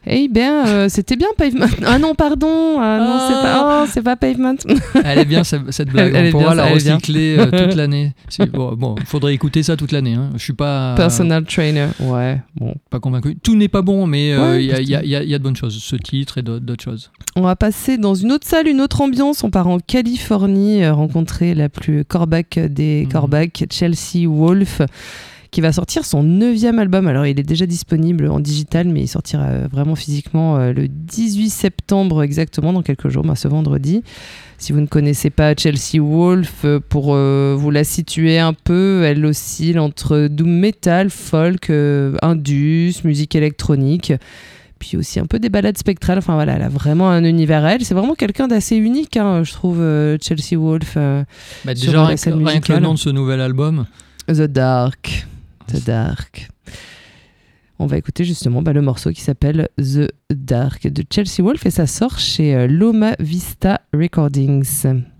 Eh bien, c'était bien Pavement. Ah non, pardon. C'est pas Pavement. Elle est bien cette blague. On pourra la recycler toute l'année. Bon, faudrait écouter ça toute l'année. Hein. Je suis pas personal trainer. Ouais. Bon, pas convaincu. Tout n'est pas bon, mais il y a de bonnes choses. Ce titre et d'autres choses. On va passer dans une autre salle, une autre ambiance. On part en Californie, rencontrer la plus corbac des corbacs, Chelsea Wolfe, qui va sortir son 9e album. Alors, il est déjà disponible en digital, mais il sortira vraiment physiquement le 18 septembre exactement, dans quelques jours, ce vendredi. Si vous ne connaissez pas Chelsea Wolfe, pour vous la situer un peu, elle oscille entre doom metal, folk, indus, musique électronique, puis aussi un peu des ballades spectrales. Enfin voilà, elle a vraiment un univers à elle. C'est vraiment quelqu'un d'assez unique, je trouve, Chelsea Wolfe. Déjà, rien que le nom de ce nouvel album. The Dark. On va écouter justement le morceau qui s'appelle The Dark de Chelsea Wolfe et ça sort chez Loma Vista Recordings.